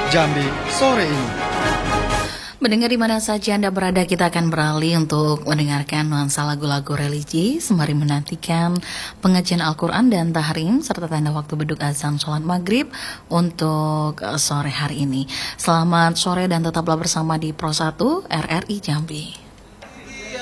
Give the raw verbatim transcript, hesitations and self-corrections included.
Jambi sore ini. Mendengar di mana saja Anda berada, kita akan beralih untuk mendengarkan nuansa lagu-lagu religi sembari menantikan pengajian Al-Quran dan tahrim serta tanda waktu beduk azan sholat maghrib untuk sore hari ini. Selamat sore dan tetaplah bersama di Pro satu R R I Jambi.